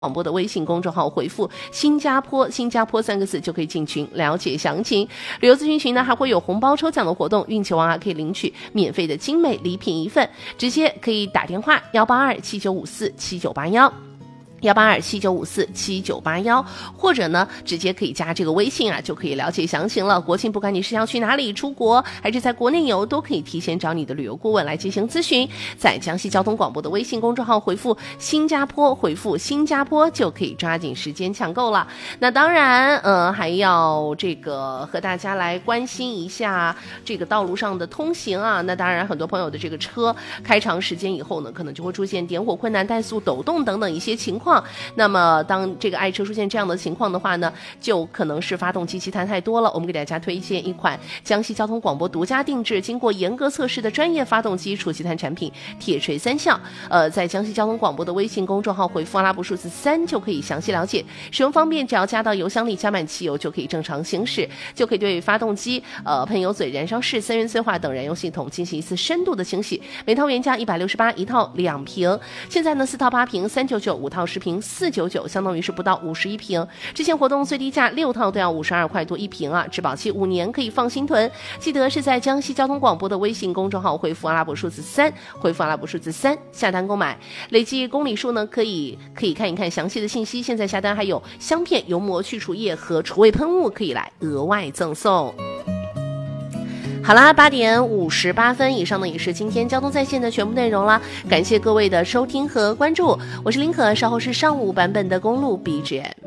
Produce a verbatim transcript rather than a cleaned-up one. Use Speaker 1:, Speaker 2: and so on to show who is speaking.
Speaker 1: 广播的微信公众号回复新加坡新加坡三个字就可以进群了解详情。旅游咨询群呢还会有红包抽奖的活动，运气王啊可以领取免费的精美礼品一份，直接可以打电话幺八二七九五四七九八幺。幺八二七九五四七九八幺，或者呢，直接可以加这个微信啊，就可以了解详情了。国庆不管你是要去哪里出国，还是在国内游，都可以提前找你的旅游顾问来进行咨询。在江西交通广播的微信公众号回复新加坡，回复新加坡就可以抓紧时间抢购了。那当然，呃，还要这个和大家来关心一下这个道路上的通行啊。那当然，很多朋友的这个车开长时间以后呢，可能就会出现点火困难、怠速、抖动等等一些情况。那么当这个爱车出现这样的情况的话呢，就可能是发动机积碳太多了。我们给大家推荐一款江西交通广播独家定制、经过严格测试的专业发动机除积碳产品铁锤三效。呃，在江西交通广播的微信公众号回复阿拉伯数字三就可以详细了解。使用方便，只要加到油箱里加满汽油就可以正常行驶，就可以对发动机、呃喷油嘴、燃烧室、三元催化等燃油系统进行一次深度的清洗。每套原价一百六十八，一套两瓶，现在呢四套八瓶三九九，五套十瓶四九九，相当于是不到五十一瓶。之前活动最低价六套都要五十二块多一瓶啊，质保期五年，可以放心囤。记得是在江西交通广播的微信公众号回复阿拉伯数字三，回复阿拉伯数字三下单购买，累计公里数呢可以可以看一看详细的信息。现在下单还有香片、油膜、去除液和除味喷雾可以来额外赠送。好啦，八点五十八分以上呢，也是今天交通在线的全部内容啦。感谢各位的收听和关注，我是林可，稍后是上午版本的公路 B G M。